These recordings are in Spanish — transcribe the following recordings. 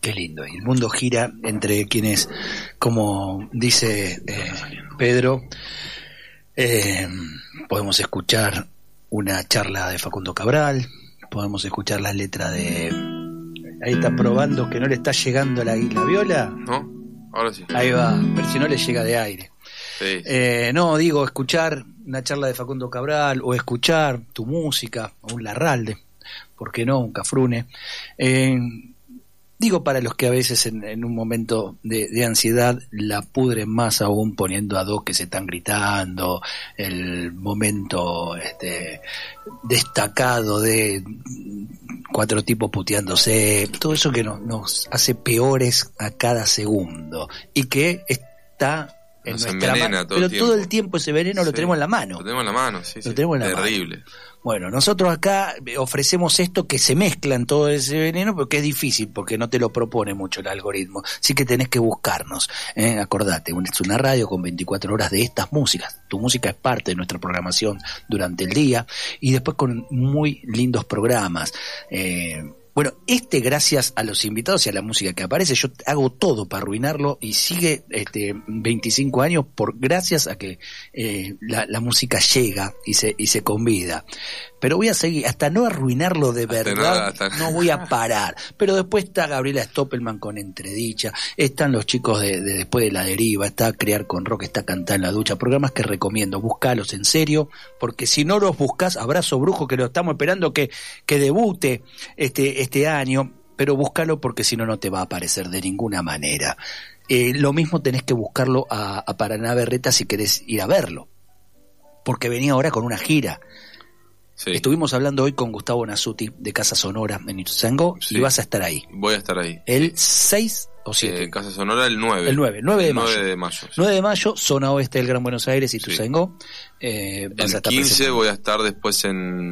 Qué lindo. Y el mundo gira entre quienes, como dice Pedro, podemos escuchar una charla de Facundo Cabral, podemos escuchar las letras de... Ahí está probando que no le está llegando la viola. ¿No? Ahora sí. Ahí va, pero si no le llega de aire. Sí. No, digo, escuchar una charla de Facundo Cabral o escuchar tu música, o un Larralde, ¿por qué no? Un Cafrune. Digo, para los que a veces en un momento de ansiedad la pudren más aún poniendo a dos que se están gritando, el momento destacado de 4 tipos puteándose, todo eso que nos hace peores a cada segundo y que está en nuestra mano, pero todo el tiempo ese veneno lo tenemos en la mano. Lo tenemos en la mano, sí. Lo tenemos en la terrible. Mano. Bueno, nosotros acá ofrecemos esto que se mezcla en todo ese veneno, porque es difícil, porque no te lo propone mucho el algoritmo. Así que tenés que buscarnos. Acordate, es una radio con 24 horas de estas músicas. Tu música es parte de nuestra programación durante el día y después con muy lindos programas. Bueno, gracias a los invitados y a la música que aparece, yo hago todo para arruinarlo y sigue 25 años gracias a que la música llega y se convida. Pero voy a seguir, hasta no arruinarlo de verdad, no voy a parar. Pero después está Gabriela Stoppelman con Entredicha, están los chicos de Después de la Deriva, está Crear con Rock, está Cantar en la Ducha, programas que recomiendo, buscalos en serio, porque si no los buscas, Abrazo Brujo, que lo estamos esperando que debute este año, pero búscalo porque si no, no te va a aparecer de ninguna manera. Lo mismo tenés que buscarlo a Paraná Berreta si querés ir a verlo, porque venía ahora con una gira. Sí. Estuvimos hablando hoy con Gustavo Nasuti de Casa Sonora en Ituzaingó, sí. Y vas a estar ahí. Voy a estar ahí. ¿El 6 o 7? Casa Sonora el 9. El 9 de mayo. 9 de mayo. Sí. 9 de mayo, zona oeste del Gran Buenos Aires, Ituzaingó. Sí. El 15 voy a estar después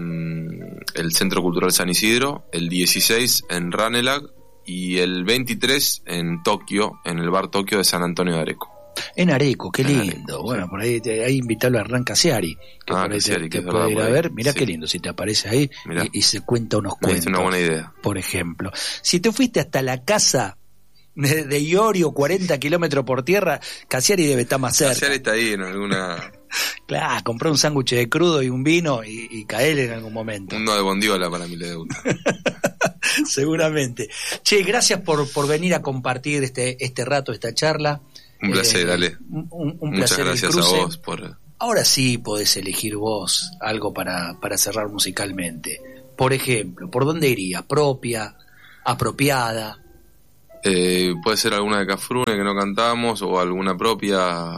en el Centro Cultural San Isidro, el 16 en Ranelagh y el 23 en Tokio, en el bar Tokio de San Antonio de Areco. En Areco, qué lindo. Areco, bueno, sí. Por ahí invitarlo a Hernán Casiari, que por ahí te puede ir a ver. Mirá, sí. Qué lindo si te aparece ahí y se cuenta unos cuentos. Es una buena idea. Por ejemplo, si te fuiste hasta la casa de Iorio, 40 kilómetros por tierra, Casiari debe estar más cerca. Casiari está ahí en alguna... Claro, compré un sándwich de crudo y un vino y caerle en algún momento. Uno de bondiola para mi deuda. Seguramente. Che, gracias por venir a compartir este rato, esta charla. Un placer, dale. Un Muchas placer. Gracias a vos por... Ahora sí podés elegir vos algo para cerrar musicalmente. Por ejemplo, ¿por dónde iría? ¿Propia? ¿Apropiada? Puede ser alguna de Cafrune que no cantamos o alguna propia...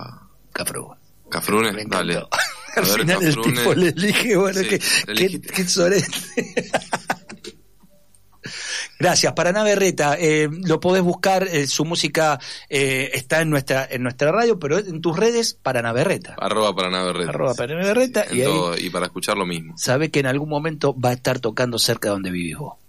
Cafrune, dale. Al final Cafrune. El tipo le elige, bueno, sí, qué sorete. Gracias, Paraná Berreta, lo podés buscar, su música está en nuestra radio, pero en tus redes, Paraná Berreta. @Paraná Berreta. @Paraná Berreta. Y para escuchar lo mismo. Sabe que en algún momento va a estar tocando cerca de donde vivís vos.